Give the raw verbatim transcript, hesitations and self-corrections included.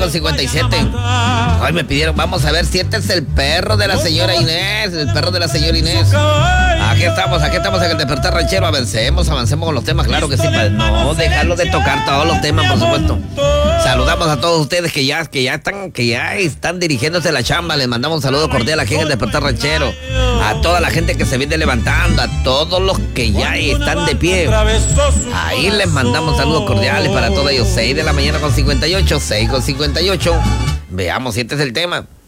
con cincuenta y siete. Ay, me pidieron, vamos a ver si este es el perro de la señora Inés, el perro de la señora Inés. Aquí estamos, aquí estamos en el Despertar Ranchero. Avancemos, avancemos con los temas, claro que sí. No dejarlo de tocar todos los temas, por supuesto. Saludamos a todos ustedes que ya, que ya están, que ya están dirigiéndose a la chamba. Les mandamos un saludo cordial aquí en el Despertar Ranchero. A toda la gente que se viene levantando, a todos los que ya están de pie. Ahí les mandamos saludos cordiales para todos ellos. seis de la mañana con cincuenta y ocho, seis con cincuenta y ocho. Veamos si este es el tema.